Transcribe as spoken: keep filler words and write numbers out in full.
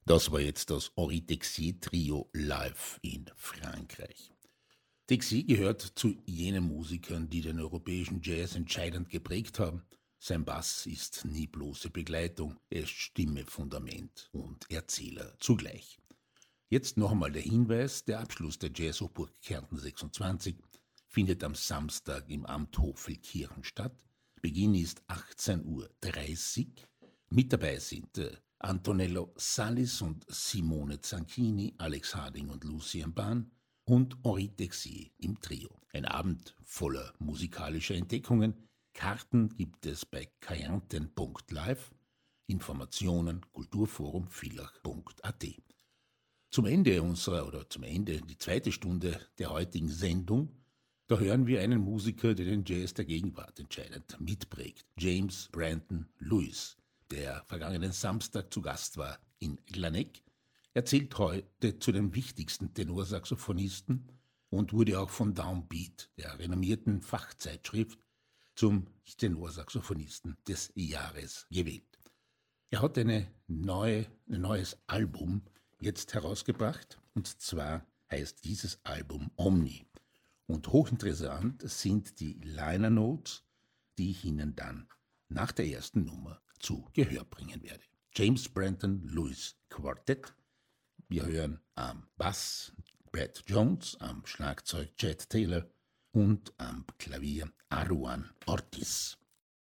Das war jetzt das Henri Texier Trio live in Frankreich. Texier gehört zu jenen Musikern, die den europäischen Jazz entscheidend geprägt haben. Sein Bass ist nie bloße Begleitung, er ist Stimme, Fundament und Erzähler zugleich. Jetzt noch einmal der Hinweis, der Abschluss der Jazzhochburg Kärnten sechsundzwanzig findet am Samstag im Amt Hoffelkirchen statt. Beginn ist achtzehn Uhr dreißig. Mit dabei sind äh, Antonello Salis und Simone Zanchini, Alex Harding und Lucien Bahn und Henri Texier im Trio. Ein Abend voller musikalischer Entdeckungen. Karten gibt es bei kärnten punkt live. Informationen kulturforum villach punkt a t. Zum Ende unserer oder zum Ende die zweite Stunde der heutigen Sendung, da hören wir einen Musiker, der den Jazz der Gegenwart entscheidend mitprägt. James Brandon Lewis, der vergangenen Samstag zu Gast war in Glaneck, erzählt heute zu den wichtigsten Tenorsaxophonisten und wurde auch von Downbeat, der renommierten Fachzeitschrift, zum Tenorsaxophonisten des Jahres gewählt. Er hat eine neue, ein neues Album jetzt herausgebracht, und zwar heißt dieses Album Omni. Und hochinteressant sind die Liner Notes, die ich Ihnen dann nach der ersten Nummer zu Gehör bringen werde. James Brandon Lewis Quartet. Wir hören am Bass Brad Jones, am Schlagzeug Chad Taylor und am Klavier Aruan Ortiz.